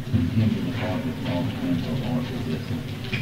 contingent upon, it all depends on what it is.